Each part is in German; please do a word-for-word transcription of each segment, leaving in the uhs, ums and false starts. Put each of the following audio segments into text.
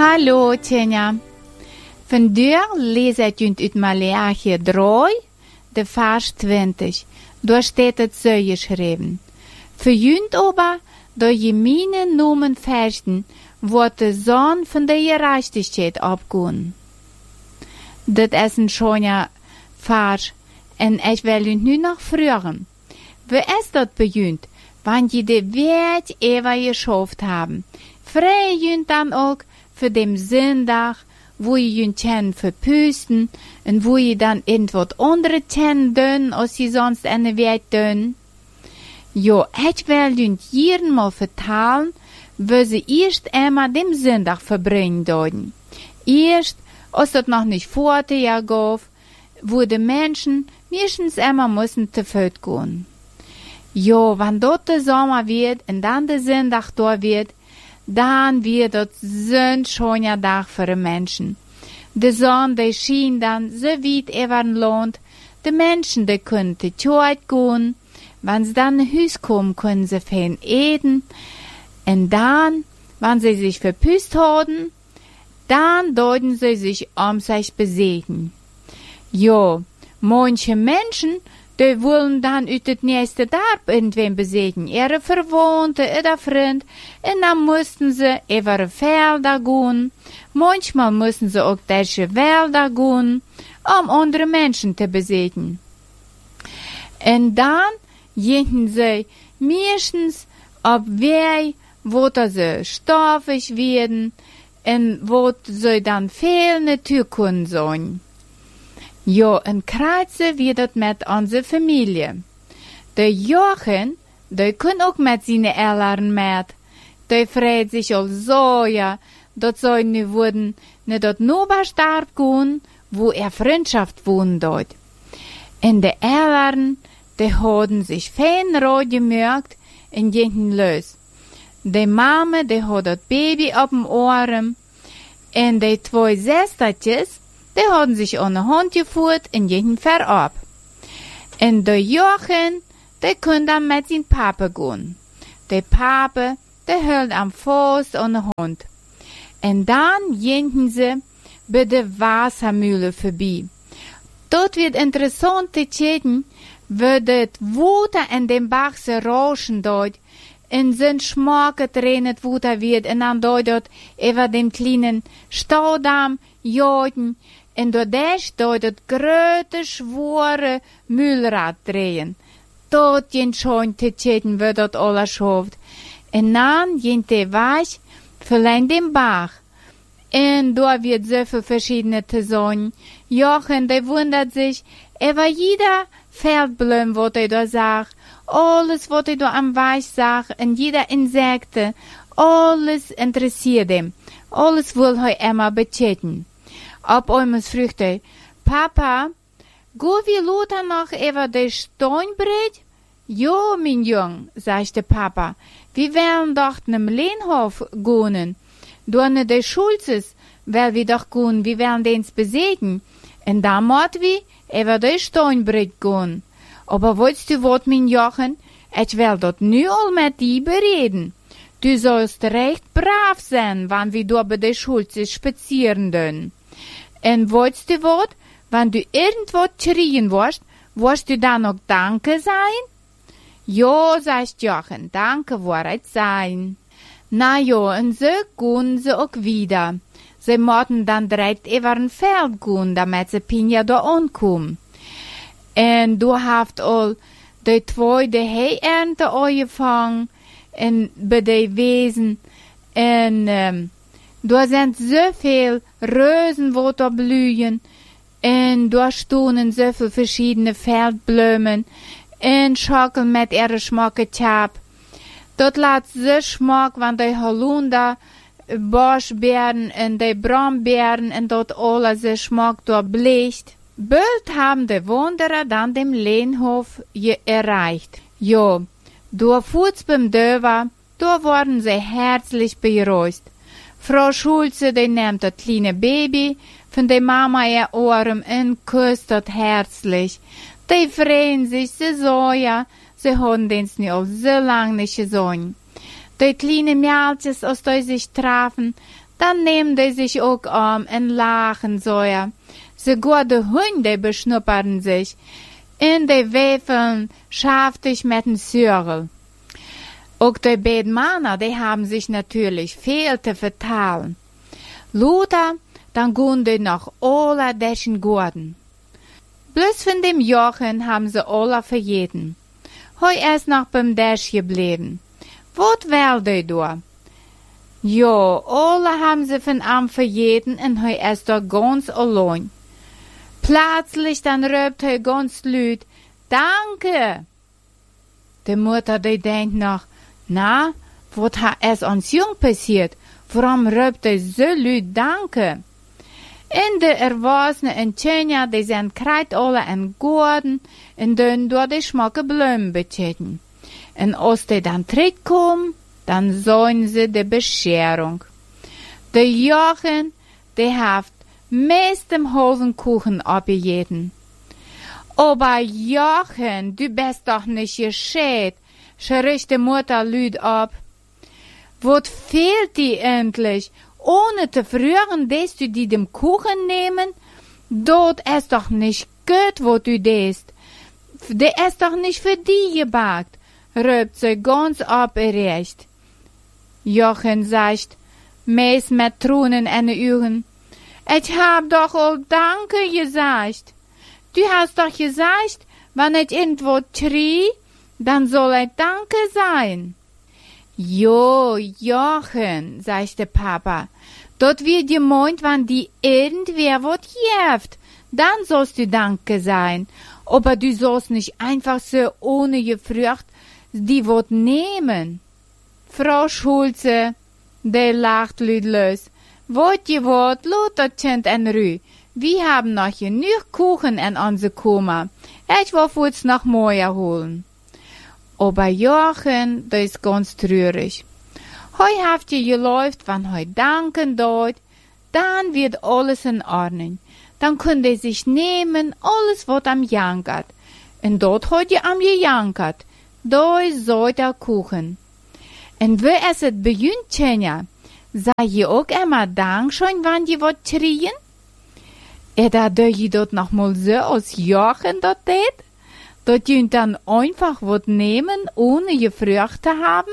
Hallo, Tjenja. Vandaag leest junt uit Maleachi drie, de vers twintig. Daar staat het zo geschreven. Voor junt aber, door je mijn nomen versten, wordt de zon van de gerechtigheid opgaan. Dat is een schöner vers, en ik wil junt nu nog vragen. Wie is dat bij junt, want je de wereld eeuwig geschaft hebben? Vrij junt dan ook voor de zondag, wo je junt kan verpusten, en wo je dan in wat andere kan doen, als je sonst in de wereld doen? Jo, ik wil junt hier mal vertellen, wo ze eerst einmal dem zondag verbringen doden. Eerst, als dat nog niet vor te jaar gaf, wo de mensen meestens einmal müssen te voet gaan. Jo, wann dort de zomer wird, en dan de zondag door wird, dan wird dat zo'n schöner dag voor de mensen. De zon, die schien dan zo weit over het land. De mensen, die kunnen te tjoet gaan. Wanneer ze dan naar huis komen, kunnen ze veel eten. En dan, wanneer ze zich verpust hadden, dan doden ze zich om zich bezegen. Jo, manche mensen, die willen dan uit het nächste dorp irgendwen bezegen. Ihre Verwandte oder Freund. En dan moesten ze over de velden gaan. Manchmal müssen sie auch durch die Wälder gehen, um andere Menschen zu besiegen. Und dann gehen sie meistens auf Weg, wo sie stoffig werden und wo sie dann fehlende Türkunden sein. Ja, in Kreuze wird das mit unserer Familie. Der Jochen, der kann auch mit seinen Eltern mit. Der freut sich auch so, ja, dat soll nu worden ne dat Noberstarb gehen, wo er Freundschaft wohnt dort. En de Eltern, die hadden sich fein rot gemerkt en gingen los. De Mama, die had dat Baby op dem Ohren en de twee Sestertjes, die hadden sich an de Hand gevoerd en gingen verab. En de Jochen, die kon dan met zijn Papa gaan. De Papa, die hield am Fuß an de Hand. En dan gingen ze bij de Wassermühle voorbij. Dat wird interessant te checken, wie het water in dem Bach se rauschen dort, en zijn schmaken erin het water wird, en dan dort dat over dem kleinen Staudamm jagen, en doordat dort het grote, schwere Mühlrad drehen. Dat ging schon te checken, wie dat alles schafft. En dan ging de Weich verleihen dem Bach. Und da wird so viel verschiedene zu sagen. Jochen, der wundert sich über jeder Feldblüm, was er da sagt. Alles, was er da am Weich sagt. Und jeder Insekte. Alles interessiert ihm. Alles will er immer bechecken. Ab einmal fragt er, Papa, go wie Lothar noch über den Steinbrett? Jo, mein Jung, sagte Papa. Wir werden doch nem Lehnhof gehen. Durch de Schulzes, weil wir doch gehen, wir werden den's besiegen. Und da mod wir über de Steinbrett gehen. Aber wolltest du wat, mein Jochen? Ich will dort nu all mit dir bereden. Du sollst recht brav sein, wann wir da bei de Schulzes spazieren dön. Und wolltest du wat, wenn du irgendwo schrien wirst, wirst du dann noch Danke sein? Jo, sagt Jochen, danke wird sein. Na jo, und so gehen sie auch wieder. Sie mussten dann direkt über ein Feld gehen, damit sie Pinja da ankommen. Und du hast all die zwei die Heiernte angefangen, und bei den Wesen. Und ähm, da sind so viel Rosen, wo da blühen. Und da stehen so viele verschiedene Feldblumen. Und Schokolade mit ihrer Schmacke-Tab. Dat laat so schmack, wenn die Holunder, Boschbeeren und die Brombeeren und dort alles so schmack dort bleicht. Bald haben die Wanderer dann den Lehnhof erreicht. Jo, da fuhrt's beim Döver, da wurden sie herzlich begrüßt. Frau Schulze, die nimmt das kleine Baby von der Mama ihr Ohren und küsst das herzlich. Die freuen sich so, ja. Sie haben den's nicht auch so lang nicht gesehen. Die kleinen Mädchen, aus denen sich trafen, Dann nehmen die sich auch um und lachen so ja. Sogar die Hunde beschnuppern sich. In die Wefeln schaftig mit dem Sürel. Auch die beiden Männer, die haben sich natürlich viel zu vertalen. Luther, dann gehen die nach alle dessen Gurten. Bloß von dem Jochen haben sie alle verjeden. Heu erst noch beim Dash geblieben. Wot will die da? Jo, alle haben sie von am verjeden und heu erst da ganz allein. Plötzlich dann röpt heu ganz lüd, Danke! Die Mutter, die denkt noch, na, wat hat es uns jung passiert? Warum röpt er so lüd Danke? In de Erwachsenen in Tjenja, die sind kreit alle in Gordon und dann door die schmacke Blumen beteten. Und als die dann zurückkommen, dann sollen sie die Bescherung. Der Jochen, die hat meestem halben Kuchen abgejeden. Aber Jochen, du bist doch nicht gescheit, schrie die Mutter lüd ab. Wat fehlt dir endlich? Ohne zu frühren, dass du die dem Kuchen nehmen? Dort ist doch nicht gut, wo du dest. Der ist doch nicht für die gebackt, röpt sie ganz aberrecht. Jochen sagt, mees mit Tränen in den Augen, ich hab doch all Danke gesagt. Du hast doch gesagt, wenn ich irgendwo schrie, dann soll ich Danke sein. Jo, Jochen, sagte Papa, dort wird gemeint, wenn die irgendwer wat jeft, dann sollst du Danke sein. Aber du sollst nicht einfach so ohne gefragt die wat nehmen. Frau Schulze, der lacht lüdlos. Wat je wat, Lothar Kind en Rü. Wir haben noch genug Kuchen in unser Koma. Ich will uns noch mehr holen. Aber Jochen, das ist ganz traurig. Heu habt ihr geläuft, wenn heu danken dort, dann wird alles in Ordnung. Dann könnt ihr sich nehmen, alles was am jankert. Und dort heu ihr am gejankert. Da ist so der Kuchen. Und wie es et beginnt, Tjenja, sei ihr auch immer Dank schon, wenn ihr wat schrien? Oder da ihr dort noch mal so aus Jochen dort tät? Dort ihr dann einfach wat nehmen, ohne gefragt zu haben?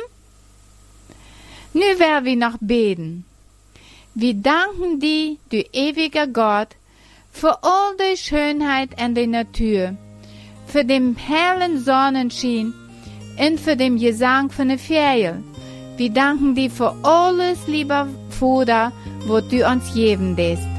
Nu werden wir noch beten. Wir danken dir, du ewiger Gott, für all die Schönheit in der Natur, für den hellen Sonnenschein und für den Gesang von den Vögeln. Wir danken dir für alles, lieber Vater, was du uns geben lässt.